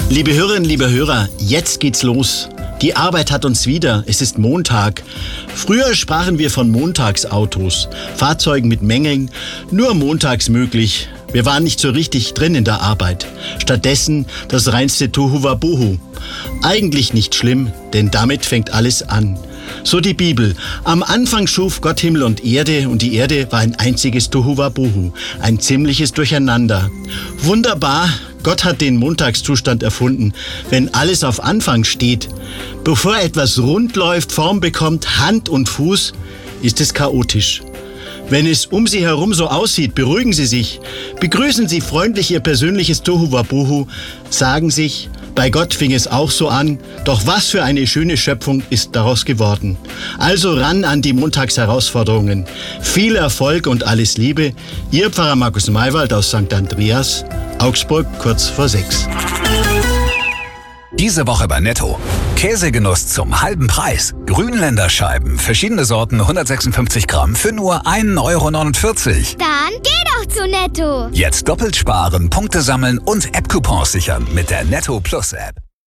Liebe Hörerinnen, liebe Hörer, jetzt geht's los. Die Arbeit hat uns wieder. Es ist Montag. Früher sprachen wir von Montagsautos, Fahrzeugen mit Mängeln, nur montags möglich. Wir waren nicht so richtig drin in der Arbeit. Stattdessen das reinste Tohuwabohu. Eigentlich nicht schlimm, denn damit fängt alles an. So die Bibel. Am Anfang schuf Gott Himmel und die Erde war ein einziges Tohuwabohu, ein ziemliches Durcheinander. Wunderbar, Gott hat den Montagszustand erfunden, wenn alles auf Anfang steht. Bevor etwas rund läuft, Form bekommt, Hand und Fuß, ist es chaotisch. Wenn es um Sie herum so aussieht, beruhigen Sie sich. Begrüßen Sie freundlich Ihr persönliches Tohuwabohu. Sagen sich, bei Gott fing es auch so an, doch was für eine schöne Schöpfung ist daraus geworden. Also ran an die Montagsherausforderungen. Viel Erfolg und alles Liebe. Ihr Pfarrer Markus Maywald aus St. Andreas, Augsburg, kurz vor 6. Diese Woche bei Netto. Käsegenuss zum halben Preis. Grünländer Scheiben, verschiedene Sorten, 156 Gramm für nur 1,49 €. Dann geh doch zu Netto. Jetzt doppelt sparen, Punkte sammeln und App-Coupons sichern mit der Netto Plus App.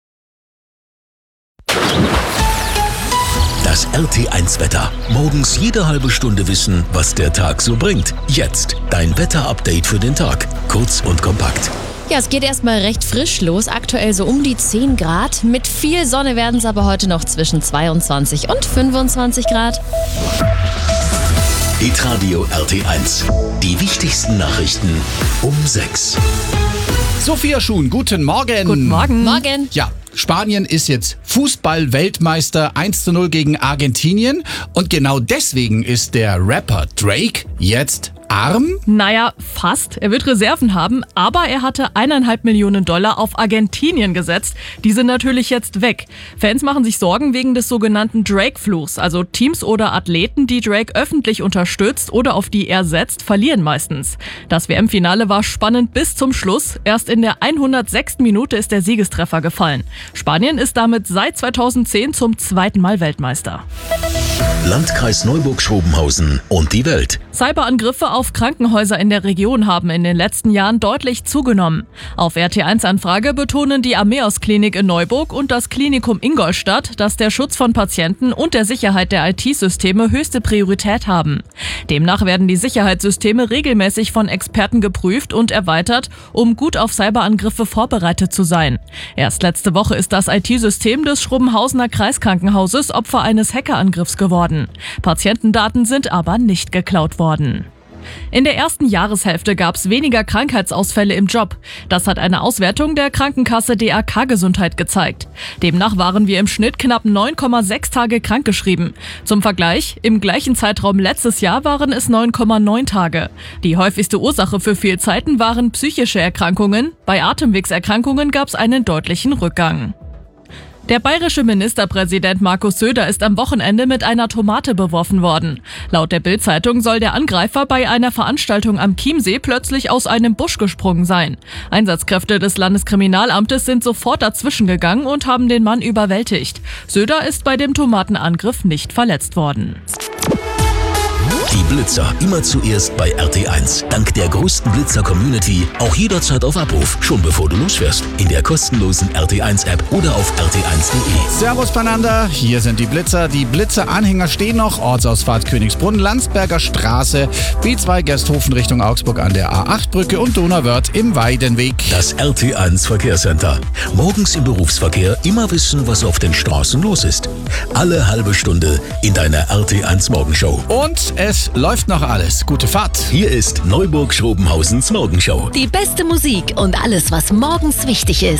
Das RT1-Wetter. Morgens jede halbe Stunde wissen, was der Tag so bringt. Jetzt dein Wetter-Update für den Tag. Kurz und kompakt. Ja, es geht erstmal recht frisch los, aktuell so um die 10 Grad. Mit viel Sonne werden es aber heute noch zwischen 22 und 25 Grad. Hitradio RT1. Die wichtigsten Nachrichten um 6. Sophia Schuhn, guten Morgen. Guten Morgen. Morgen. Ja, Spanien ist jetzt Fußball-Weltmeister 1:0 gegen Argentinien. Und genau deswegen ist der Rapper Drake jetzt arm? Naja, fast. Er wird Reserven haben, aber er hatte $1,5 Millionen auf Argentinien gesetzt. Die sind natürlich jetzt weg. Fans machen sich Sorgen wegen des sogenannten Drake-Fluchs. Also Teams oder Athleten, die Drake öffentlich unterstützt oder auf die er setzt, verlieren meistens. Das WM-Finale war spannend bis zum Schluss. Erst in der 106. Minute ist der Siegestreffer gefallen. Spanien ist damit seit 2010 zum zweiten Mal Weltmeister. Landkreis Neuburg-Schrobenhausen und die Welt. Cyberangriffe auf Krankenhäuser in der Region haben in den letzten Jahren deutlich zugenommen. Auf RT1-Anfrage betonen die Ameos-Klinik in Neuburg und das Klinikum Ingolstadt, dass der Schutz von Patienten und der Sicherheit der IT-Systeme höchste Priorität haben. Demnach werden die Sicherheitssysteme regelmäßig von Experten geprüft und erweitert, um gut auf Cyberangriffe vorbereitet zu sein. Erst letzte Woche ist das IT-System des Schrobenhausener Kreiskrankenhauses Opfer eines Hackerangriffs geworden. Patientendaten sind aber nicht geklaut worden. In der ersten Jahreshälfte gab es weniger Krankheitsausfälle im Job. Das hat eine Auswertung der Krankenkasse DAK Gesundheit gezeigt. Demnach waren wir im Schnitt knapp 9,6 Tage krankgeschrieben. Zum Vergleich, im gleichen Zeitraum letztes Jahr waren es 9,9 Tage. Die häufigste Ursache für Fehlzeiten waren psychische Erkrankungen. Bei Atemwegserkrankungen gab es einen deutlichen Rückgang. Der bayerische Ministerpräsident Markus Söder ist am Wochenende mit einer Tomate beworfen worden. Laut der Bild-Zeitung soll der Angreifer bei einer Veranstaltung am Chiemsee plötzlich aus einem Busch gesprungen sein. Einsatzkräfte des Landeskriminalamtes sind sofort dazwischen gegangen und haben den Mann überwältigt. Söder ist bei dem Tomatenangriff nicht verletzt worden. Die Blitzer immer zuerst bei RT1. Dank der größten Blitzer-Community auch jederzeit auf Abruf, schon bevor du losfährst. In der kostenlosen RT1-App oder auf rt1.de. Servus beieinander, hier sind die Blitzer. Die Blitzer-Anhänger stehen noch. Ortsausfahrt Königsbrunn, Landsberger Straße, B2 Gersthofen Richtung Augsburg an der A8-Brücke und Donauwörth im Weidenweg. Das RT1 Verkehrscenter. Morgens im Berufsverkehr immer wissen, was auf den Straßen los ist. Alle halbe Stunde in deiner RT1 Morgenshow. Und es läuft noch alles. Gute Fahrt. Hier ist Neuburg-Schrobenhausens Morgenshow. Die beste Musik und alles, was morgens wichtig ist.